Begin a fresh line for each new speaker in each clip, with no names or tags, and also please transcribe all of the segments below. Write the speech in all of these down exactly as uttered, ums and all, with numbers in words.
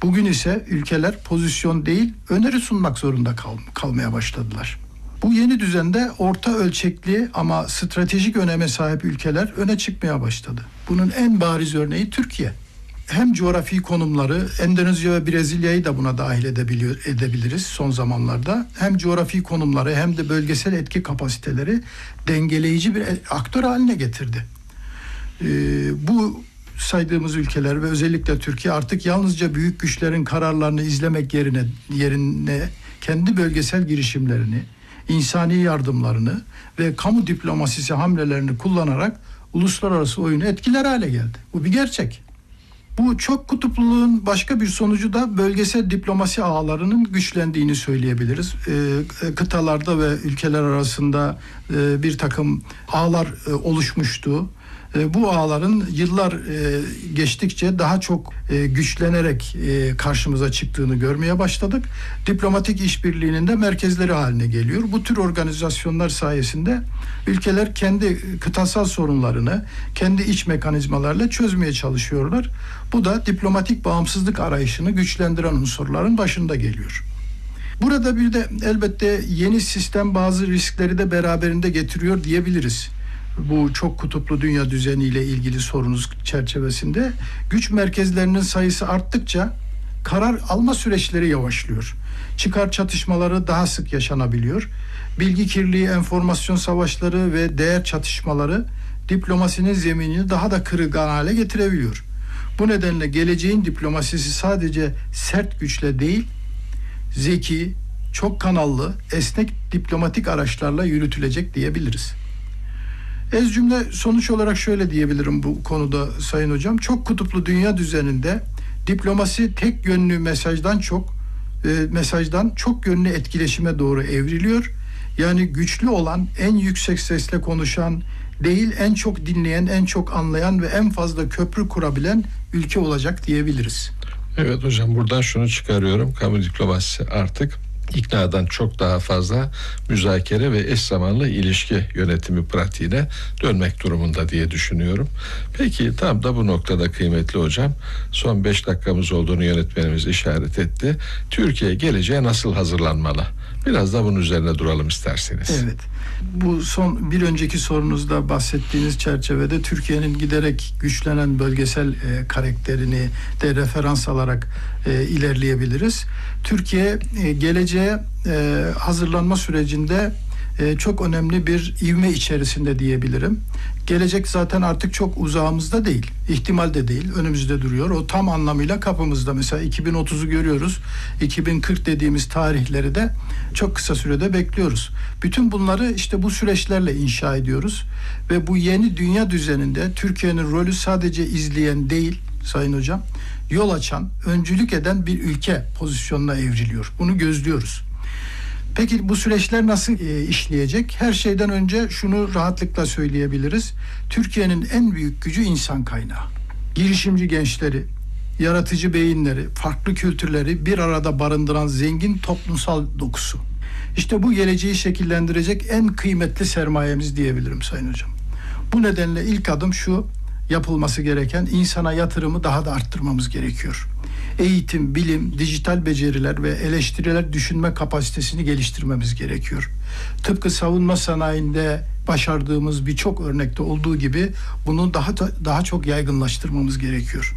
Bugün ise ülkeler pozisyon değil, öneri sunmak zorunda kal- kalmaya başladılar. Bu yeni düzende orta ölçekli ama stratejik öneme sahip ülkeler öne çıkmaya başladı. Bunun en bariz örneği Türkiye. Hem coğrafi konumları, Endonezya ve Brezilya'yı da buna dahil edebiliyor, edebiliriz son zamanlarda. Hem coğrafi konumları hem de bölgesel etki kapasiteleri dengeleyici bir aktör haline getirdi. Ee, bu saydığımız ülkeler ve özellikle Türkiye artık yalnızca büyük güçlerin kararlarını izlemek yerine yerine kendi bölgesel girişimlerini, insani yardımlarını ve kamu diplomasisi hamlelerini kullanarak uluslararası oyunu etkiler hale geldi. Bu bir gerçek. Bu çok kutupluluğun başka bir sonucu da bölgesel diplomasi ağlarının güçlendiğini söyleyebiliriz. E, kıtalarda ve ülkeler arasında e, bir takım ağlar e, oluşmuştu. E, bu ağların yıllar e, geçtikçe daha çok e, güçlenerek e, karşımıza çıktığını görmeye başladık. Diplomatik işbirliğinin de merkezleri haline geliyor. Bu tür organizasyonlar sayesinde ülkeler kendi kıtasal sorunlarını kendi iç mekanizmalarla çözmeye çalışıyorlar. Bu da diplomatik bağımsızlık arayışını güçlendiren unsurların başında geliyor. Burada bir de elbette yeni sistem bazı riskleri de beraberinde getiriyor diyebiliriz. Bu çok kutuplu dünya düzeniyle ilgili sorunuz çerçevesinde güç merkezlerinin sayısı arttıkça karar alma süreçleri yavaşlıyor. Çıkar çatışmaları daha sık yaşanabiliyor. Bilgi kirliliği, enformasyon savaşları ve değer çatışmaları diplomasinin zeminini daha da kırılgan hale getirebiliyor. Bu nedenle geleceğin diplomasisi sadece sert güçle değil, zeki, çok kanallı, esnek diplomatik araçlarla yürütülecek diyebiliriz. Ez cümle sonuç olarak şöyle diyebilirim bu konuda Sayın Hocam. Çok kutuplu dünya düzeninde diplomasi tek yönlü mesajdan çok e, mesajdan çok yönlü etkileşime doğru evriliyor. Yani güçlü olan, en yüksek sesle konuşan değil, en çok dinleyen, en çok anlayan ve en fazla köprü kurabilen ülke olacak diyebiliriz.
Evet hocam, buradan şunu çıkarıyorum. Kamu diplomasisi artık iknadan çok daha fazla müzakere ve eş zamanlı ilişki yönetimi pratiğine dönmek durumunda diye düşünüyorum. Peki tam da bu noktada kıymetli hocam, son beş dakikamız olduğunu yönetmenimiz işaret etti. Türkiye geleceğe nasıl hazırlanmalı? Biraz da bunun üzerine duralım isterseniz.
Evet. Bu son bir önceki sorunuzda bahsettiğiniz çerçevede Türkiye'nin giderek güçlenen bölgesel e, karakterini de referans alarak e, ilerleyebiliriz. Türkiye e, geleceğe e, hazırlanma sürecinde e, çok önemli bir ivme içerisinde diyebilirim. Gelecek zaten artık çok uzağımızda değil, ihtimal de değil, önümüzde duruyor. O tam anlamıyla kapımızda. Mesela iki bin otuzu görüyoruz, iki bin kırk dediğimiz tarihleri de çok kısa sürede bekliyoruz. Bütün bunları işte bu süreçlerle inşa ediyoruz ve bu yeni dünya düzeninde Türkiye'nin rolü sadece izleyen değil Sayın Hocam, yol açan, öncülük eden bir ülke pozisyonuna evriliyor. Bunu gözlüyoruz. Peki bu süreçler nasıl e, işleyecek? Her şeyden önce şunu rahatlıkla söyleyebiliriz. Türkiye'nin en büyük gücü insan kaynağı. Girişimci gençleri, yaratıcı beyinleri, farklı kültürleri bir arada barındıran zengin toplumsal dokusu. İşte bu geleceği şekillendirecek en kıymetli sermayemiz diyebilirim Sayın Hocam. Bu nedenle ilk adım şu: yapılması gereken insana yatırımı daha da arttırmamız gerekiyor. Eğitim, bilim, dijital beceriler ve eleştiriler düşünme kapasitesini geliştirmemiz gerekiyor. Tıpkı savunma sanayinde başardığımız birçok örnekte olduğu gibi bunu daha daha çok yaygınlaştırmamız gerekiyor.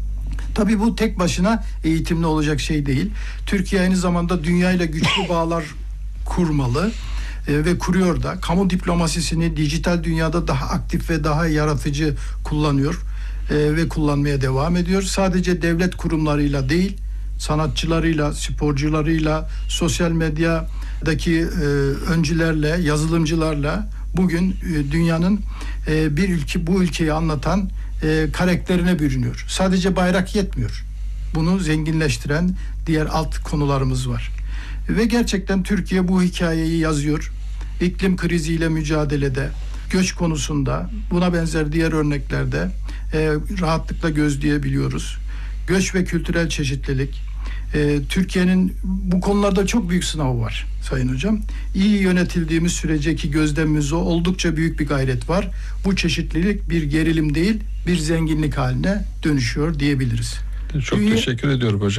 Tabii bu tek başına eğitimle olacak şey değil. Türkiye aynı zamanda dünyayla güçlü bağlar kurmalı e, ve kuruyor da. Kamu diplomasisini dijital dünyada daha aktif ve daha yaratıcı kullanıyor e, ve kullanmaya devam ediyor. Sadece devlet kurumlarıyla değil, sanatçılarıyla, sporcularıyla, sosyal medyadaki e, öncülerle, yazılımcılarla bugün e, dünyanın e, bir ülke bu ülkeyi anlatan e, karakterine bürünüyor. Sadece bayrak yetmiyor. Bunu zenginleştiren diğer alt konularımız var. Ve gerçekten Türkiye bu hikayeyi yazıyor. İklim kriziyle mücadelede, göç konusunda, buna benzer diğer örneklerde e, rahatlıkla gözleyebiliyoruz. Göç ve kültürel çeşitlilik. E, Türkiye'nin bu konularda çok büyük sınavı var Sayın Hocam. İyi yönetildiğimiz süreceki gözlemimiz o. Oldukça büyük bir gayret var. Bu çeşitlilik bir gerilim değil, bir zenginlik haline dönüşüyor diyebiliriz.
Çok Dünya... teşekkür ediyorum hocam.